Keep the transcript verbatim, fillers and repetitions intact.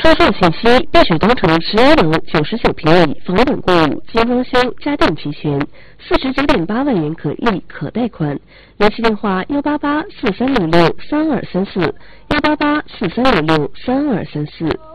车售信息：碧水东城十一楼九十九平米，房本过户，精装修，家电齐全，四十九点八万元可立可贷款。联系电话：幺八八四三六六三二三四，幺八八四三六六三二三四。